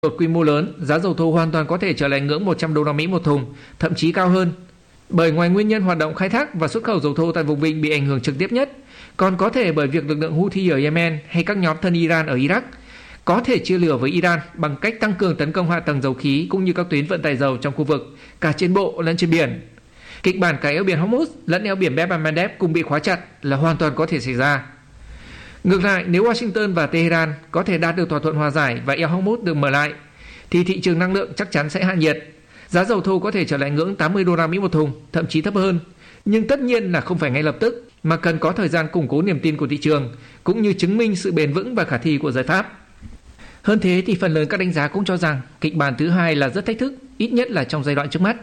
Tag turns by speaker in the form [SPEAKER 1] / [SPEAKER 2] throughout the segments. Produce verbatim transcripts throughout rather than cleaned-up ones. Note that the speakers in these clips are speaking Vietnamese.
[SPEAKER 1] Một quy mô lớn, giá dầu thô hoàn toàn có thể trở lại ngưỡng một trăm đô la Mỹ một thùng, thậm chí cao hơn. Bởi ngoài nguyên nhân hoạt động khai thác và xuất khẩu dầu thô tại vùng vịnh bị ảnh hưởng trực tiếp nhất, còn có thể bởi việc lực lượng Houthi ở Yemen hay các nhóm thân Iran ở Iraq có thể chia lửa với Iran bằng cách tăng cường tấn công hạ tầng dầu khí cũng như các tuyến vận tải dầu trong khu vực, cả trên bộ lẫn trên biển. Kịch bản cả eo biển Hormuz lẫn eo biển Bab el-Mandeb cùng bị khóa chặt là hoàn toàn có thể xảy ra. Ngược lại, nếu Washington và Tehran có thể đạt được thỏa thuận hòa giải và eo Hormuz được mở lại, thì thị trường năng lượng chắc chắn sẽ hạ nhiệt. Giá dầu thô có thể trở lại ngưỡng tám mươi đô la Mỹ một thùng, thậm chí thấp hơn. Nhưng tất nhiên là không phải ngay lập tức, mà cần có thời gian củng cố niềm tin của thị trường, cũng như chứng minh sự bền vững và khả thi của giải pháp. Hơn thế thì phần lớn các đánh giá cũng cho rằng kịch bản thứ hai là rất thách thức, ít nhất là trong giai đoạn trước mắt.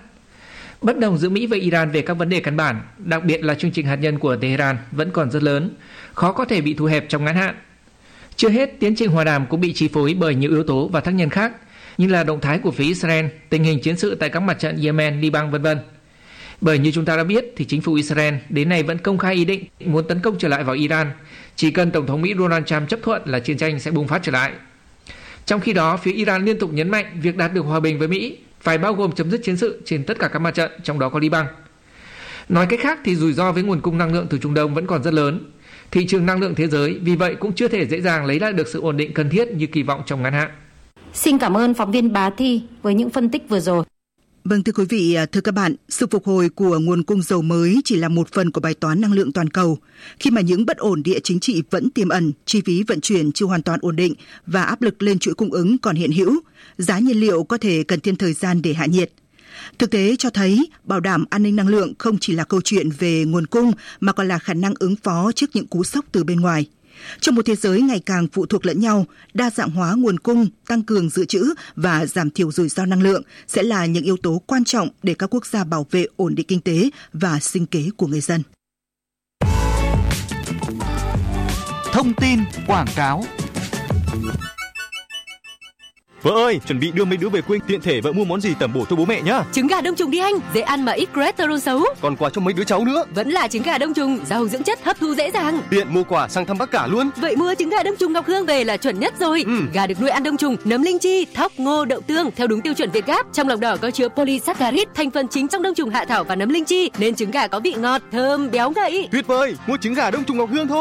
[SPEAKER 1] Bất đồng giữa Mỹ và Iran về các vấn đề căn bản, đặc biệt là chương trình hạt nhân của Tehran vẫn còn rất lớn, khó có thể bị thu hẹp trong ngắn hạn. Chưa hết, tiến trình hòa đàm cũng bị chi phối bởi nhiều yếu tố và tác nhân khác, như là động thái của phía Israel, tình hình chiến sự tại các mặt trận Yemen, Liban vân vân. Bởi như chúng ta đã biết thì chính phủ Israel đến nay vẫn công khai ý định muốn tấn công trở lại vào Iran, chỉ cần Tổng thống Mỹ Donald Trump chấp thuận là chiến tranh sẽ bùng phát trở lại. Trong khi đó, phía Iran liên tục nhấn mạnh việc đạt được hòa bình với Mỹ phải bao gồm chấm dứt chiến sự trên tất cả các mặt trận, trong đó có Liban. Nói cách khác thì rủi ro với nguồn cung năng lượng từ Trung Đông vẫn còn rất lớn. Thị trường năng lượng thế giới vì vậy cũng chưa thể dễ dàng lấy lại được sự ổn định cần thiết như kỳ vọng trong ngắn hạn.
[SPEAKER 2] Xin cảm ơn phóng viên Bá Thi với những phân tích vừa rồi.
[SPEAKER 3] Vâng, thưa quý vị, thưa các bạn, sự phục hồi của nguồn cung dầu mới chỉ là một phần của bài toán năng lượng toàn cầu. Khi mà những bất ổn địa chính trị vẫn tiềm ẩn, chi phí vận chuyển chưa hoàn toàn ổn định và áp lực lên chuỗi cung ứng còn hiện hữu, giá nhiên liệu có thể cần thêm thời gian để hạ nhiệt. Thực tế cho thấy bảo đảm an ninh năng lượng không chỉ là câu chuyện về nguồn cung mà còn là khả năng ứng phó trước những cú sốc từ bên ngoài. Trong một thế giới ngày càng phụ thuộc lẫn nhau, đa dạng hóa nguồn cung, tăng cường dự trữ và giảm thiểu rủi ro năng lượng sẽ là những yếu tố quan trọng để các quốc gia bảo vệ ổn định kinh tế và sinh kế của người dân.
[SPEAKER 4] Thông tin quảng cáo.
[SPEAKER 5] Vợ ơi, chuẩn bị đưa mấy đứa về quê, tiện thể vợ mua món gì tẩm bổ cho bố mẹ nhá.
[SPEAKER 6] Trứng gà đông trùng đi anh, dễ ăn mà ít cholesterol xấu.
[SPEAKER 5] Còn quà cho mấy đứa cháu nữa.
[SPEAKER 6] Vẫn là trứng gà đông trùng, giàu dưỡng chất, hấp thu dễ dàng.
[SPEAKER 5] Tiện mua quà sang thăm bác cả luôn.
[SPEAKER 6] Vậy mua trứng gà đông trùng Ngọc Hương về là chuẩn nhất rồi. Ừ. Gà được nuôi ăn đông trùng, nấm linh chi, thóc, ngô, đậu tương theo đúng tiêu chuẩn Việt Gáp. Trong lòng đỏ có chứa polysaccharide, thành phần chính trong đông trùng hạ thảo và nấm linh chi, nên trứng gà có vị ngọt, thơm, béo ngậy.
[SPEAKER 5] Tuyệt vời, mua trứng gà đông trùng Ngọc Hương thôi.